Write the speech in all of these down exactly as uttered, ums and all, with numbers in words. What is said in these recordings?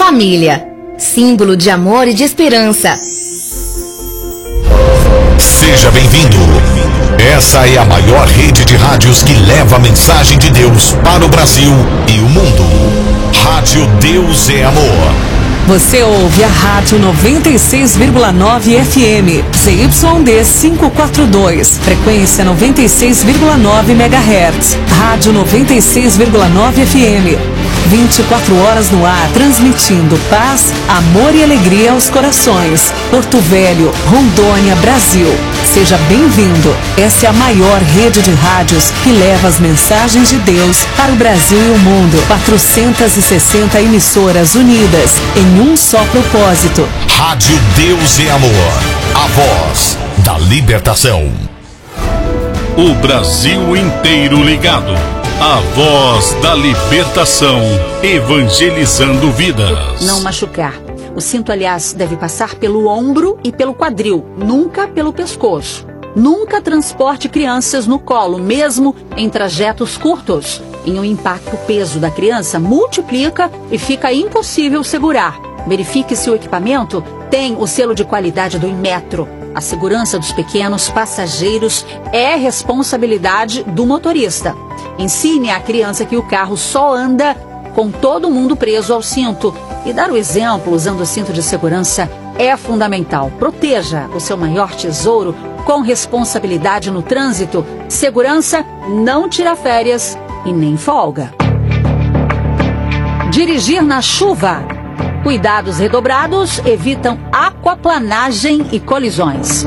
Família, símbolo de amor e de esperança. Seja bem-vindo. Essa é a maior rede de rádios que leva a mensagem de Deus para o Brasil e o mundo. Rádio Deus é Amor. Você ouve a Rádio noventa e seis vírgula nove F M, Z Y D quinhentos e quarenta e dois, frequência noventa e seis vírgula nove megahertz. Rádio noventa e seis vírgula nove F M, vinte e quatro horas no ar, transmitindo paz, amor e alegria aos corações. Porto Velho, Rondônia, Brasil. Seja bem-vindo. Essa é a maior rede de rádios que leva as mensagens de Deus para o Brasil e o mundo. quatrocentas e sessenta emissoras unidas em um só propósito. Rádio Deus é Amor, a voz da libertação. O Brasil inteiro ligado. A voz da libertação, evangelizando vidas. Não machucar. O cinto, aliás, deve passar pelo ombro e pelo quadril, nunca pelo pescoço. Nunca transporte crianças no colo, mesmo em trajetos curtos. Em um impacto, o peso da criança multiplica e fica impossível segurar. Verifique se o equipamento tem o selo de qualidade do Inmetro. A segurança dos pequenos passageiros é responsabilidade do motorista. Ensine à criança que o carro só anda com todo mundo preso ao cinto. E dar o exemplo usando o cinto de segurança é fundamental. Proteja o seu maior tesouro com responsabilidade no trânsito. Segurança não tira férias e nem folga. Dirigir na chuva. Cuidados redobrados evitam aquaplanagem e colisões.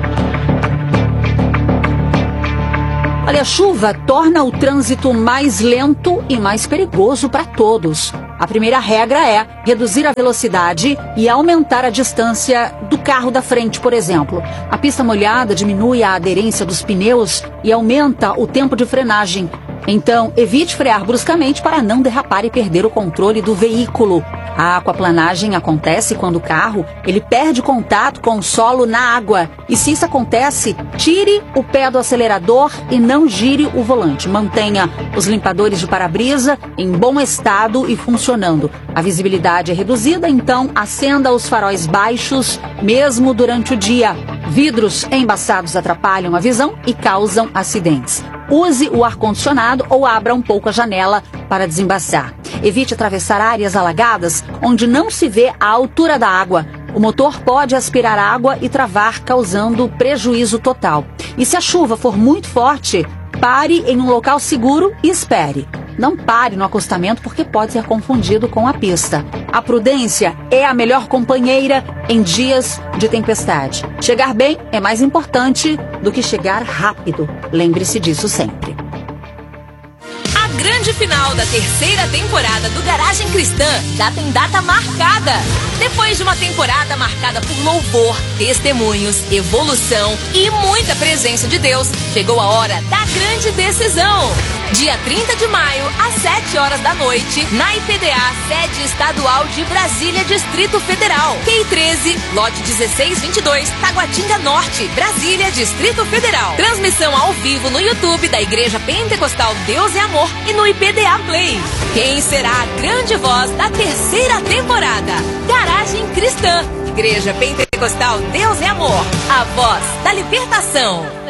Olha, a chuva torna o trânsito mais lento e mais perigoso para todos. A primeira regra é reduzir a velocidade e aumentar a distância do carro da frente, por exemplo. A pista molhada diminui a aderência dos pneus e aumenta o tempo de frenagem. Então, evite frear bruscamente para não derrapar e perder o controle do veículo. A aquaplanagem acontece quando o carro ele perde contato com o solo na água. E se isso acontece, tire o pé do acelerador e não gire o volante. Mantenha os limpadores de para-brisa em bom estado e funcionando. A visibilidade é reduzida, então acenda os faróis baixos mesmo durante o dia. Vidros embaçados atrapalham a visão e causam acidentes. Use o ar-condicionado ou abra um pouco a janela para desembaçar. Evite atravessar áreas alagadas onde não se vê a altura da água. O motor pode aspirar água e travar, causando prejuízo total. E se a chuva for muito forte, pare em um local seguro e espere. Não pare no acostamento porque pode ser confundido com a pista. A prudência é a melhor companheira em dias de tempestade. Chegar bem é mais importante do que chegar rápido. Lembre-se disso sempre. A grande final da terceira temporada do Garagem Cristã já tem data marcada. Depois de uma temporada marcada por louvor, testemunhos, evolução e muita presença de Deus, chegou a hora da grande decisão. Dia trinta de maio, às sete horas da noite, na I P D A, sede estadual de Brasília, Distrito Federal. Q treze, lote dezesseis vinte e dois, Taguatinga Norte, Brasília, Distrito Federal. Transmissão ao vivo no YouTube da Igreja Pentecostal Deus é Amor e no I P D A Play. Quem será a grande voz da terceira temporada? Garagem Cristã, Igreja Pentecostal Deus é Amor, a voz da libertação.